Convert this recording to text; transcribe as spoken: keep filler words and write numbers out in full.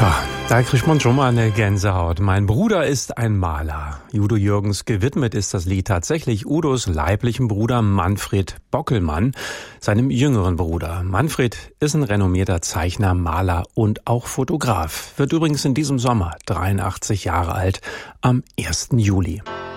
Ja, da kriegt man schon mal eine Gänsehaut. Mein Bruder ist ein Maler. Udo Jürgens gewidmet ist das Lied tatsächlich Udos leiblichem Bruder Manfred Bockelmann, seinem jüngeren Bruder. Manfred ist ein renommierter Zeichner, Maler und auch Fotograf. Wird übrigens in diesem Sommer dreiundachtzig Jahre alt, am ersten Juli.